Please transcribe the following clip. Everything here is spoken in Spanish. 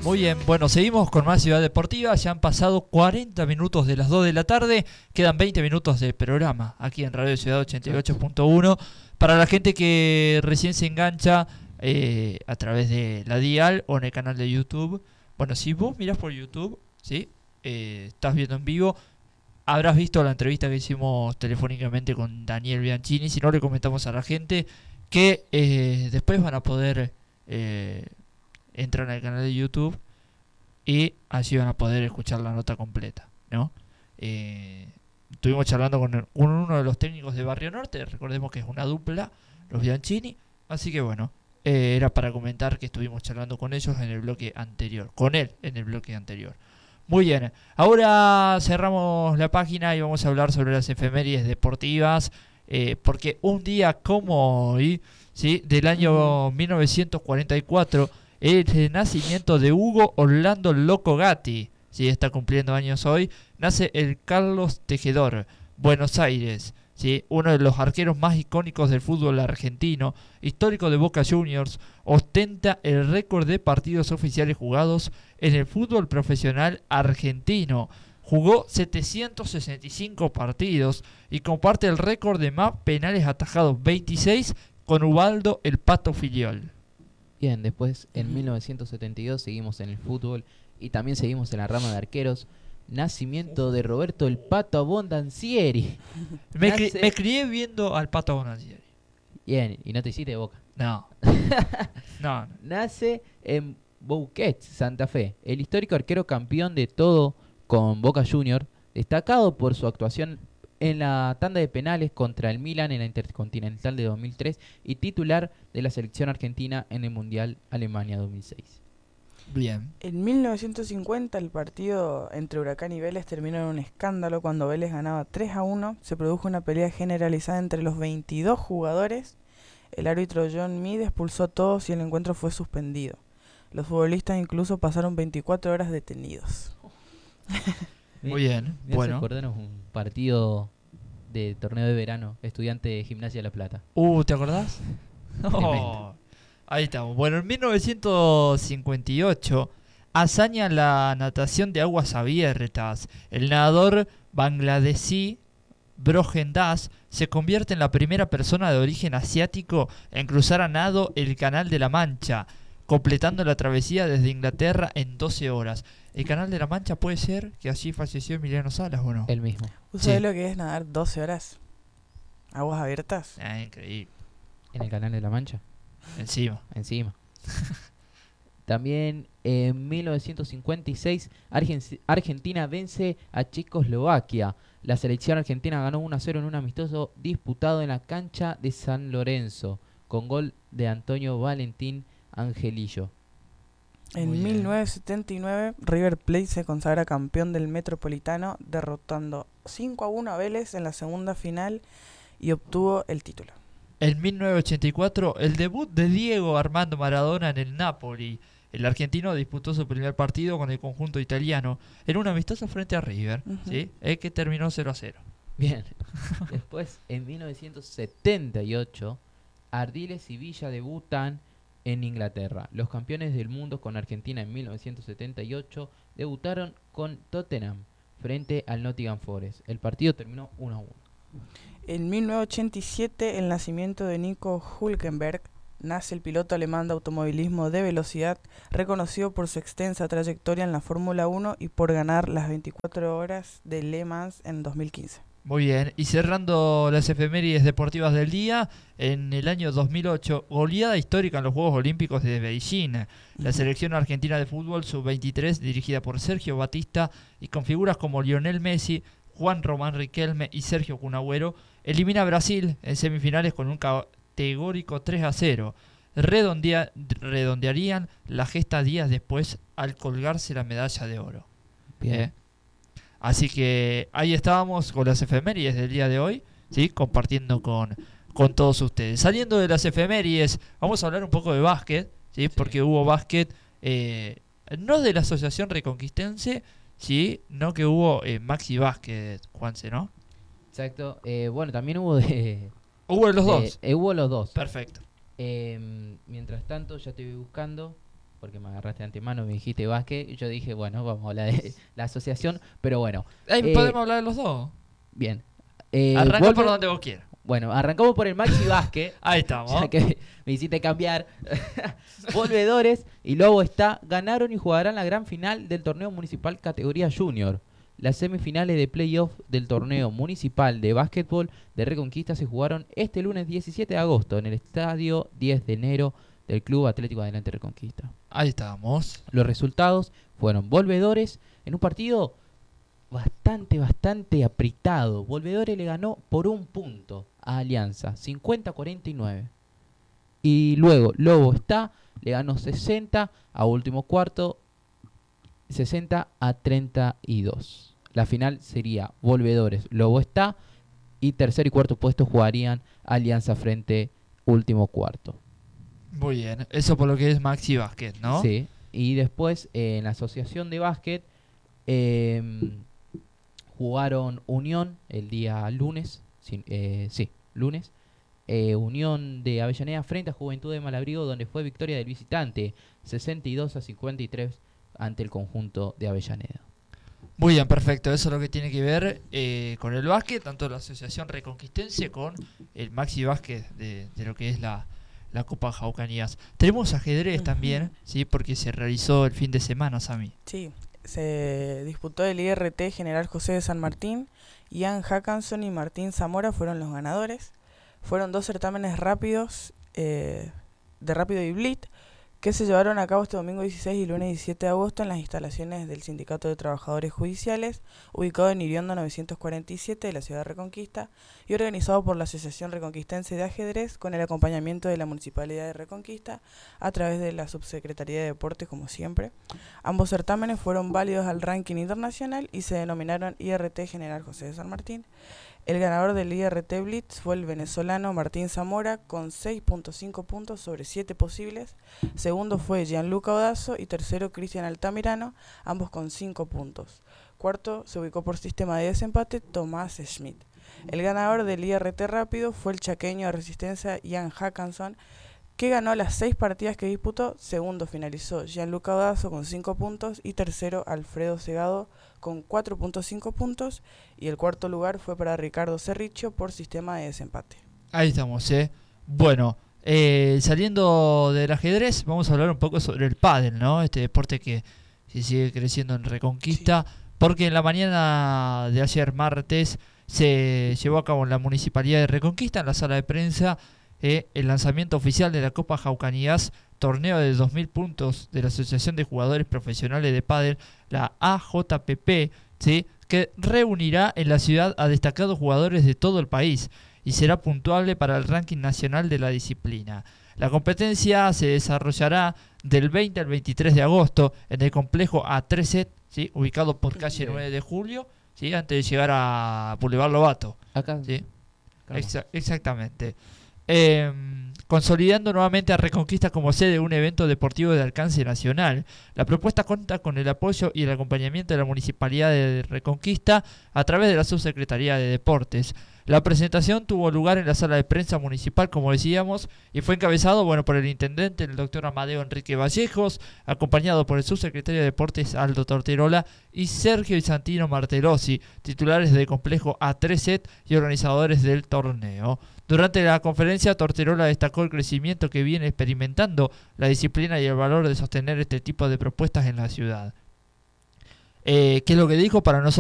Muy bien, bueno, seguimos con más Ciudad Deportiva. Ya han pasado 40 minutos de las 2 de la tarde. Quedan 20 minutos de programa aquí en Radio Ciudad 88.1. Para la gente que recién se engancha a través de la Dial o en el canal de YouTube. Bueno, si vos mirás por YouTube, ¿sí? Estás viendo en vivo, habrás visto la entrevista que hicimos telefónicamente con Daniel Bianchini. Si no, le comentamos a la gente que después van a poder entrar al canal de YouTube y así van a poder escuchar la nota completa, ¿no? Estuvimos charlando con uno de los técnicos de Barrio Norte. Recordemos que es una dupla, los Bianchini. Así que bueno, era para comentar que estuvimos charlando con ellos en el bloque anterior, con él en el bloque anterior. Muy bien, ahora cerramos la página y vamos a hablar sobre las efemérides deportivas, porque un día como hoy, ¿sí? Del año 1944, el nacimiento de Hugo Orlando Loco Gatti, ¿sí? Está cumpliendo años hoy. Nace el Carlos Tejedor, Buenos Aires, ¿sí? Uno de los arqueros más icónicos del fútbol argentino, histórico de Boca Juniors, ostenta el récord de partidos oficiales jugados en el fútbol profesional argentino. Jugó 765 partidos y comparte el récord de más penales atajados, 26, con Ubaldo el Pato Filiol. Bien, después en 1972 seguimos en el fútbol y también seguimos en la rama de arqueros. Nacimiento de Roberto el Pato Abondancieri. Me crié viendo al Pato Abondancieri. Bien, y no te hiciste de Boca. No. No. Nace en Bouquet, Santa Fe. El histórico arquero campeón de todo con Boca Junior, destacado por su actuación en la tanda de penales contra el Milan en la Intercontinental de 2003 y titular de la selección argentina en el Mundial Alemania 2006. Bien. En 1950 el partido entre Huracán y Vélez terminó en un escándalo cuando Vélez ganaba 3-1. Se produjo una pelea generalizada entre los 22 jugadores. El árbitro John Meade expulsó a todos y el encuentro fue suspendido. Los futbolistas incluso pasaron 24 horas detenidos. Muy bien, bueno. Recordanos un partido de torneo de verano, Estudiante de Gimnasia de La Plata. ¿Te acordás? Oh, ahí estamos. Bueno, en 1958 hazaña la natación de aguas abiertas. El nadador bangladesí Brojen Das se convierte en la primera persona de origen asiático en cruzar a nado el Canal de la Mancha, completando la travesía desde Inglaterra en 12 horas. ¿El Canal de la Mancha puede ser que allí falleció Emiliano Salas o no? El mismo. ¿Usted sabe lo que es nadar 12 horas? ¿Aguas abiertas? Increíble. ¿En el Canal de la Mancha? Encima. También en 1956 Argentina vence a Checoslovaquia. La selección argentina ganó 1-0 en un amistoso disputado en la cancha de San Lorenzo, con gol de Antonio Valentín Angelillo. En 1979 River Plate se consagra campeón del Metropolitano, derrotando 5-1 a Vélez en la segunda final y obtuvo el título. En 1984 el debut de Diego Armando Maradona en el Napoli. El argentino disputó su primer partido con el conjunto italiano en un amistoso frente a River, ¿sí? Que terminó 0-0. Bien. Después, en 1978, Ardiles y Villa debutan en Inglaterra. Los campeones del mundo con Argentina en 1978 debutaron con Tottenham frente al Nottingham Forest. El partido terminó 1-1. En 1987, el nacimiento de Nico Hülkenberg. Nace el piloto alemán de automovilismo de velocidad, reconocido por su extensa trayectoria en la Fórmula 1 y por ganar las 24 horas de Le Mans en 2015. Muy bien, y cerrando las efemérides deportivas del día, en el año 2008, goleada histórica en los Juegos Olímpicos de Beijing. La selección argentina de fútbol sub-23, dirigida por Sergio Batista y con figuras como Lionel Messi, Juan Román Riquelme y Sergio Kun Agüero, elimina a Brasil en semifinales con un categórico 3-0. Redondearían la gesta días después al colgarse la medalla de oro. Bien. Así que ahí estábamos con las efemérides del día de hoy, ¿sí? Compartiendo con todos ustedes. Saliendo de las efemérides, vamos a hablar un poco de básquet, ¿sí? Porque hubo básquet, no de la Asociación Reconquistense, ¿sí? No que hubo Maxi Básquet, Juanse, ¿no? Exacto. Bueno, también hubo de... ¿Hubo los dos? Hubo los dos. Perfecto. Mientras tanto, ya te voy buscando porque me agarraste de antemano, me dijiste básquet, y yo dije, bueno, vamos a hablar de la asociación, pero bueno. Podemos hablar de los dos. Bien. Arranca por donde vos quieras. Bueno, arrancamos por el Maxi Básquet. Ahí estamos. Ya que me hiciste cambiar. Volvedores y Lobo está ganaron y jugarán la gran final del torneo municipal categoría junior. Las semifinales de playoff del torneo municipal de básquetbol de Reconquista se jugaron este lunes 17 de agosto en el estadio 10 de enero del Club Atlético Adelante Reconquista. Ahí estamos. Los resultados fueron Volvedores en un partido bastante apretado. Volvedores le ganó por 1 punto a Alianza, 50-49. Y luego Lobo le ganó 60 a último cuarto, 60-32. La final sería Volvedores, Lobo y tercer y cuarto puesto jugarían Alianza frente último cuarto. Muy bien, eso por lo que es Maxi Básquet, ¿no? Sí, y después en la asociación de básquet jugaron Unión el día lunes, lunes. Unión de Avellaneda frente a Juventud de Malabrigo, donde fue victoria del visitante 62-53 ante el conjunto de Avellaneda. Muy bien, perfecto. Eso es lo que tiene que ver con el básquet, tanto la asociación reconquistense con el Maxi Básquet de lo que es la Copa Jaucanías. Tenemos ajedrez también, ¿sí? Porque se realizó el fin de semana, Sami. Sí, se disputó el IRT General José de San Martín. Ian Hackanson y Martín Zamora fueron los ganadores. Fueron 2 certámenes rápidos, de rápido y blitz, que se llevaron a cabo este domingo 16 y lunes 17 de agosto en las instalaciones del Sindicato de Trabajadores Judiciales, ubicado en Iriondo 947 de la ciudad de Reconquista, y organizado por la Asociación Reconquistense de Ajedrez, con el acompañamiento de la Municipalidad de Reconquista, a través de la Subsecretaría de Deportes, como siempre. Ambos certámenes fueron válidos al ranking internacional y se denominaron IRT General José de San Martín. El ganador del IRT Blitz fue el venezolano Martín Zamora con 6.5 puntos sobre 7 posibles. Segundo fue Gianluca Odazo y tercero Cristian Altamirano, ambos con 5 puntos. Cuarto se ubicó por sistema de desempate Tomás Schmidt. El ganador del IRT rápido fue el chaqueño de Resistencia Ian Hackanson, que ganó las 6 partidas que disputó. Segundo finalizó Gianluca Odazo con 5 puntos y tercero Alfredo Segado con 4.5 puntos, y el cuarto lugar fue para Ricardo Cerricho por sistema de desempate. Ahí estamos, Bueno, saliendo del ajedrez, vamos a hablar un poco sobre el pádel, ¿no? Este deporte que sigue creciendo en Reconquista, porque en la mañana de ayer martes se llevó a cabo en la Municipalidad de Reconquista, en la sala de prensa, el lanzamiento oficial de la Copa Jaucanías, torneo de 2.000 puntos de la Asociación de Jugadores Profesionales de Pádel, la AJPP, ¿sí? Que reunirá en la ciudad a destacados jugadores de todo el país y será puntuable para el ranking nacional de la disciplina. La competencia se desarrollará del 20 al 23 de agosto en el complejo A3set, ¿sí? Ubicado por calle 9 de Julio, ¿sí? Antes de llegar a Boulevard Lobato. Acá. ¿Sí? Exactamente. Consolidando nuevamente a Reconquista como sede de un evento deportivo de alcance nacional. La propuesta cuenta con el apoyo y el acompañamiento de la Municipalidad de Reconquista a través de la Subsecretaría de Deportes. La presentación tuvo lugar en la sala de prensa municipal, como decíamos, y fue encabezado por el intendente, el doctor Amadeo Enrique Vallejos, acompañado por el subsecretario de Deportes Aldo Torterola y Sergio Santino Martelossi, titulares del complejo A3set y organizadores del torneo. Durante la conferencia, Torterola destacó el crecimiento que viene experimentando la disciplina y el valor de sostener este tipo de propuestas en la ciudad. ¿Qué es lo que dijo? Para nosotros